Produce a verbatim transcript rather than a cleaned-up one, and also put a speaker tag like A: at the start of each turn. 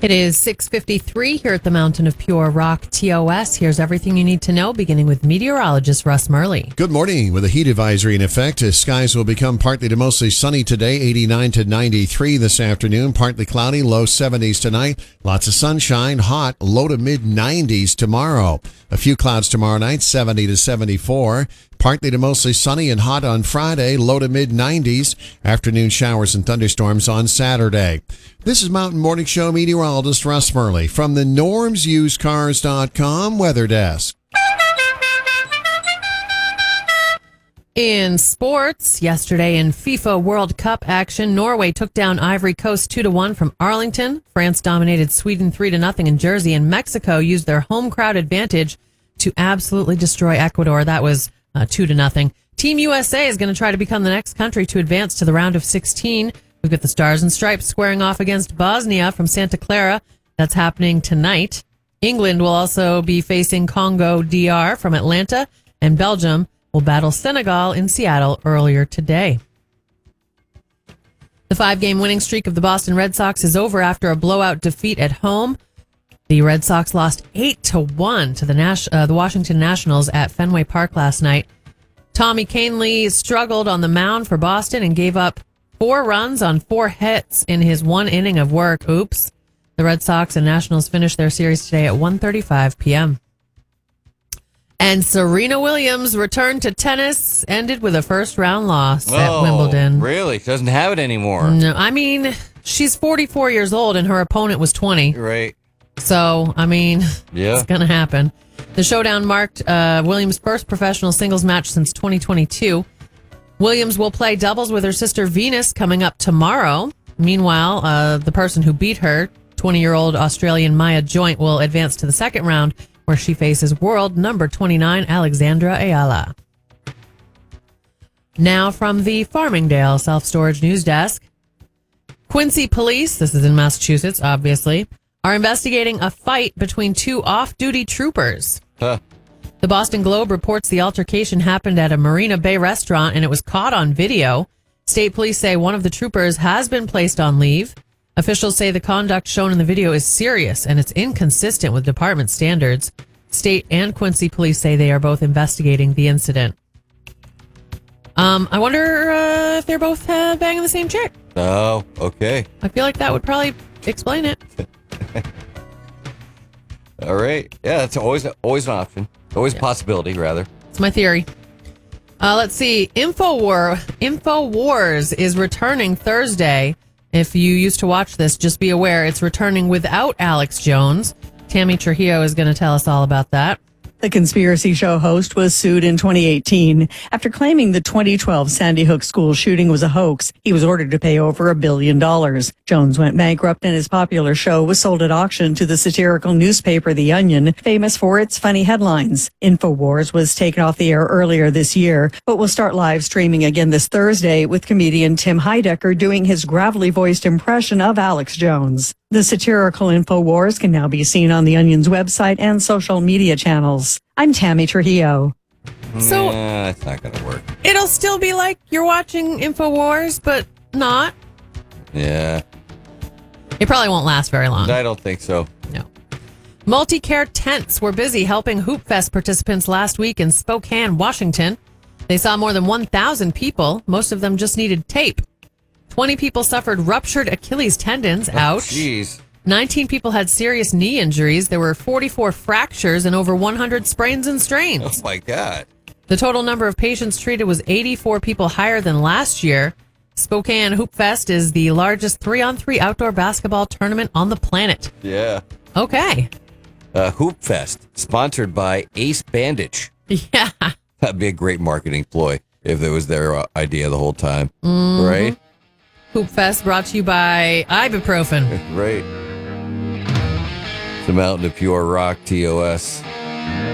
A: It is six fifty-three here at the Mountain of Pure Rock T O S. Here's everything you need to know, beginning with meteorologist Russ Murley.
B: Good morning. With a heat advisory in effect, skies will become partly to mostly sunny today, eighty-nine to ninety-three this afternoon, partly cloudy, low seventies tonight, lots of sunshine, hot, low to mid nineties tomorrow. A few clouds tomorrow night, seventy to seventy-four. Partly to mostly sunny and hot on Friday, low to mid nineties. Afternoon showers and thunderstorms on Saturday. This is Mountain Morning Show meteorologist Russ Murley from the norms used cars dot com Weather Desk.
A: In sports, yesterday in FIFA World Cup action, Norway took down Ivory Coast two to one from Arlington. France dominated Sweden three to nothing in Jersey, and Mexico used their home crowd advantage to absolutely destroy Ecuador. That was uh, two to nothing. Team U S A is going to try to become the next country to advance to the round of sixteen. We've got the Stars and Stripes squaring off against Bosnia from Santa Clara. That's happening tonight. England will also be facing Congo D R from Atlanta, and Belgium will battle Senegal in Seattle earlier today. The five-game winning streak of the Boston Red Sox is over after a blowout defeat at home. The Red Sox lost eight to one to the Nash- uh, the Washington Nationals at Fenway Park last night. Tommy Kahnle struggled on the mound for Boston and gave up four runs on four hits in his one inning of work. Oops. The Red Sox and Nationals finished their series today at one thirty-five p.m. And Serena Williams returned to tennis, ended with a first-round loss
C: oh,
A: at Wimbledon.
C: Really? She doesn't have it anymore.
A: No, I mean, she's forty-four years old and her opponent was twenty.
C: Right.
A: So, I mean,
C: yeah.
A: It's going to happen. The showdown marked uh, Williams' first professional singles match since twenty twenty-two. Williams will play doubles with her sister Venus coming up tomorrow. Meanwhile, uh, the person who beat her, twenty-year-old Australian Maya Joint, will advance to the second round, where she faces world number twenty-nine, Alexandra Ayala. Now from the Farmingdale Self-Storage News Desk. Quincy police, this is in Massachusetts, obviously, are investigating a fight between two off-duty troopers.
C: Huh.
A: The Boston Globe reports the altercation happened at a Marina Bay restaurant and it was caught on video. State police say one of the troopers has been placed on leave. Officials say the conduct shown in the video is serious and it's inconsistent with department standards. State and Quincy police say they are both investigating the incident. Um, I wonder uh, if they're both uh, banging the same chick.
C: Oh, okay.
A: I feel like that would probably explain it.
C: All right. Yeah, that's always always an option. Always a possibility, rather.
A: It's my theory. Uh, let's see. Infowar, Infowars is returning Thursday. If you used to watch this, just be aware it's returning without Alex Jones. Tammy Trujillo is going to tell us all about that.
D: The conspiracy show host was sued in twenty eighteen after claiming the twenty twelve Sandy Hook school shooting was a hoax. He was ordered to pay over a billion dollars. Jones went bankrupt and his popular show was sold at auction to the satirical newspaper The Onion, famous for its funny headlines. Infowars was taken off the air earlier this year, but will start live streaming again this Thursday with comedian Tim Heidecker doing his gravelly voiced impression of Alex Jones. The satirical Infowars can now be seen on The Onion's website and social media channels. I'm Tammy Trujillo.
A: So
C: nah, that's not going to work.
A: It'll still be like you're watching Infowars, but not.
C: Yeah.
A: It probably won't last very long.
C: I don't think so.
A: No. Multi-care tents were busy helping Hoop Fest participants last week in Spokane, Washington. They saw more than one thousand people. Most of them just needed tape. twenty people suffered ruptured Achilles tendons. Ouch.
C: Jeez.
A: nineteen people had serious knee injuries. There were forty-four fractures and over one hundred sprains and strains.
C: Oh, my God.
A: The total number of patients treated was eighty-four people higher than last year. Spokane Hoop Fest is the largest three-on-three outdoor basketball tournament on the planet.
C: Yeah.
A: Okay.
C: Uh, Hoop Fest, sponsored by Ace Bandage.
A: Yeah.
C: That'd be a great marketing ploy if it was their uh, idea the whole time.
A: Mm-hmm.
C: Right?
A: Hoop Fest brought to you by ibuprofen.
C: Right. The Mountain of Pure Rock T O S.